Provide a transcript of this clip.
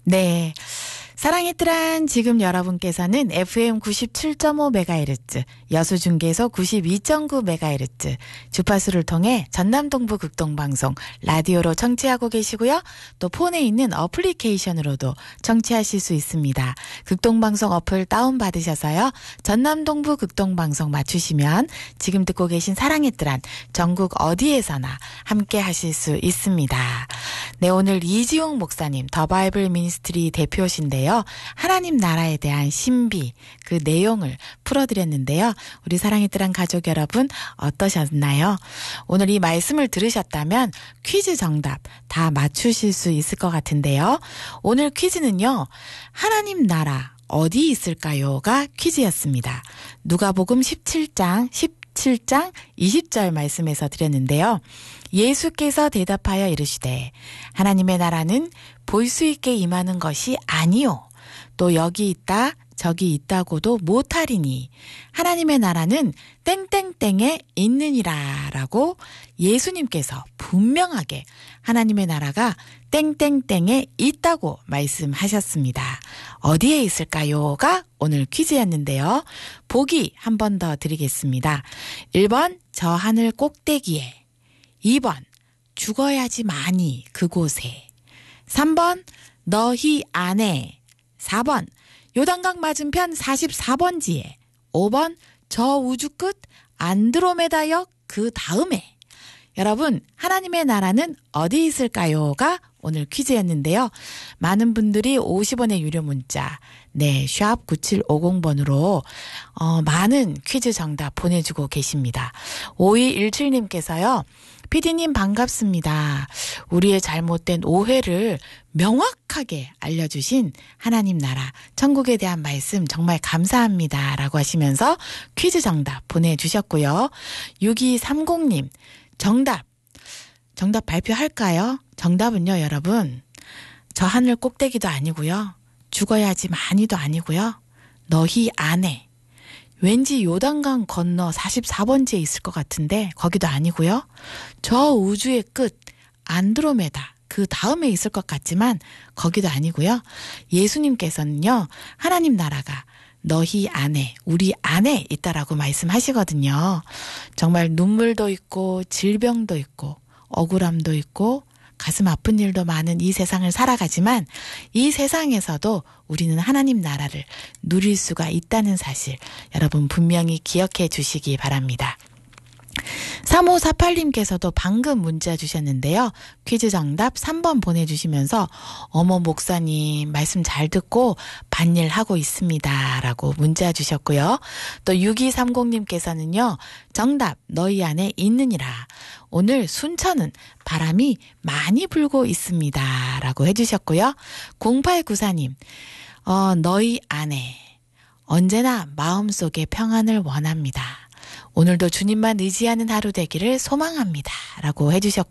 네. 사랑의 뜰한 지금 여러분께서는 FM 97.5MHz, 여수중계소 92.9MHz, 주파수를 통해 전남동부 극동방송 라디오로 청취하고 계시고요. 또 폰에 있는 어플리케이션으로도 청취하실 수 있습니다. 극동방송 어플 다운받으셔서요. 전남동부 극동방송 맞추시면 지금 듣고 계신 사랑의 뜰한 전국 어디에서나 함께 하실 수 있습니다. 네, 오늘 이지용 목사님 더 바이블 미니스트리 대표신데요. 하나님 나라에 대한 신비, 그 내용을 풀어드렸는데요. 우리 사랑의 뜰한 가족 여러분 어떠셨나요? 오늘 이 말씀을 들으셨다면 퀴즈 정답 다 맞추실 수 있을 것 같은데요. 오늘 퀴즈는요. 하나님 나라 어디 있을까요?가 퀴즈였습니다. 누가복음 17장 20절 말씀에서 드렸는데요. 예수께서 대답하여 이르시되 하나님의 나라는 볼 수 있게 임하는 것이 아니요 또 여기 있다 저기 있다고도 못하리니 하나님의 나라는 땡땡땡에 있느니라 라고 예수님께서 분명하게 하나님의 나라가 땡땡땡에 있다고 말씀하셨습니다. 어디에 있을까요?가 오늘 퀴즈였는데요. 보기 한 번 더 드리겠습니다. 1번 저 하늘 꼭대기에, 2번 죽어야지 많이 그곳에, 3번 너희 안에, 4번 요단강 맞은편 44번지에, 5번 저 우주 끝 안드로메다역 그 다음에. 여러분, 하나님의 나라는 어디 있을까요?가 오늘 퀴즈였는데요. 많은 분들이 50원의 유료 문자, 네, 샵 9750번으로 많은 퀴즈 정답 보내주고 계십니다. 5217님께서요. PD님 반갑습니다. 우리의 잘못된 오해를 명확하게 알려주신 하나님 나라, 천국에 대한 말씀 정말 감사합니다. 라고 하시면서 퀴즈 정답 보내주셨고요. 6230님, 정답 발표할까요? 정답은요, 여러분. 저 하늘 꼭대기도 아니고요. 죽어야지 많이도 아니고요. 너희 안에. 왠지 요단강 건너 44번지에 있을 것 같은데 거기도 아니고요. 저 우주의 끝 안드로메다 그 다음에 있을 것 같지만 거기도 아니고요. 예수님께서는요. 하나님 나라가 너희 안에, 우리 안에 있다라고 말씀하시거든요. 정말 눈물도 있고 질병도 있고 억울함도 있고 가슴 아픈 일도 많은 이 세상을 살아가지만 이 세상에서도 우리는 하나님 나라를 누릴 수가 있다는 사실 여러분 분명히 기억해 주시기 바랍니다. 3548님께서도 방금 문자 주셨는데요. 퀴즈 정답 3번 보내주시면서 어머 목사님 말씀 잘 듣고 밭일 하고 있습니다. 라고 문자 주셨고요. 또 6230님께서는요. 정답 너희 안에 있느니라. 오늘 순천은 바람이 많이 불고 있습니다. 라고 해주셨고요. 0894님 너희 안에 언제나 마음속에 평안을 원합니다. 오늘도 주님만 의지하는 하루 되기를 소망합니다. 라고 해주셨고요.